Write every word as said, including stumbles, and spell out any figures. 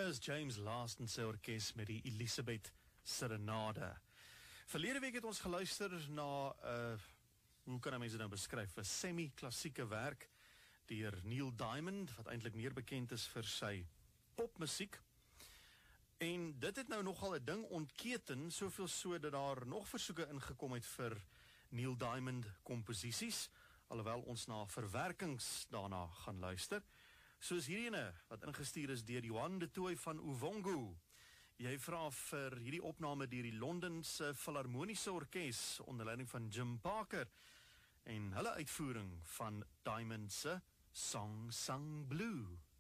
is James Last se orkes met die Elisabeth Serenade. Verlede week het ons geluister na, uh, hoe kan mense nou beskryf, 'n semi-klassieke werk deur Neil Diamond, wat eintlik meer bekend is vir sy popmusiek. En dit het nou nogal 'n ding ontketen, soveel so dat daar nog versoeke ingekom het vir Neil Diamond komposisies, alhoewel ons na verwerkings daarna gaan luister. Soos hierdie ene, wat ingestuur is deur Johan de Tooy van Uvongo. Jy vra vir hierdie opname deur die Londense Philharmoniese Orkees onder leiding van Jim Parker en hulle uitvoering van Diamond se Song Sung Blue.